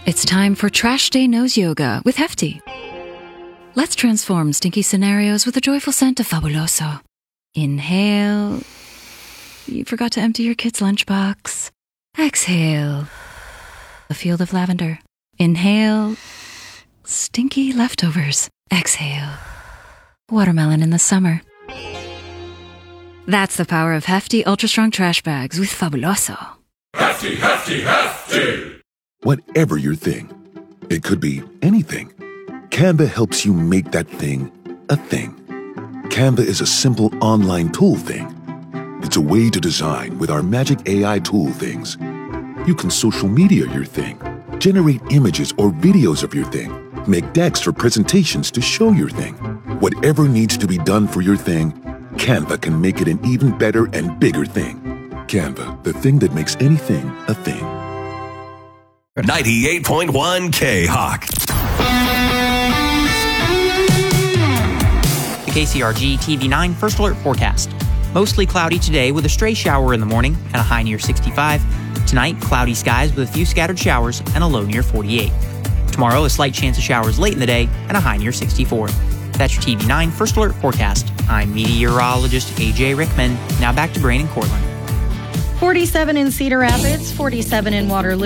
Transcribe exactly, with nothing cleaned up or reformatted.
It's time for Trash Day Nose Yoga with Hefty. Let's transform stinky scenarios with a joyful scent of Fabuloso. Inhale. You forgot to empty your kid's lunchbox. Exhale. A field of lavender. Inhale. Stinky leftovers. Exhale. Watermelon in the summer. That's the power of Hefty Ultra Strong Trash Bags with Fabuloso. Hefty, hefty, hefty! Whatever your thing, it could be anything. Canva helps you make that thing a thing. Canva is a simple online tool thing. It's a way to design with our magic A I tool things. You can social media your thing, generate images or videos of your thing, make decks for presentations to show your thing. Whatever needs to be done for your thing, Canva can make it an even better and bigger thing. Canva, the thing that makes anything a thing. ninety-eight point one K-Hawk. The K C R G T V nine First Alert Forecast. Mostly cloudy today with a stray shower in the morning and a high near sixty-five. Tonight, cloudy skies with a few scattered showers and a low near forty-eight. Tomorrow, a slight chance of showers late in the day and a high near sixty-four. That's your T V nine First Alert Forecast. I'm meteorologist A J Rickman. Now back to Brain and Cortland. forty-seven in Cedar Rapids, forty-seven in Waterloo.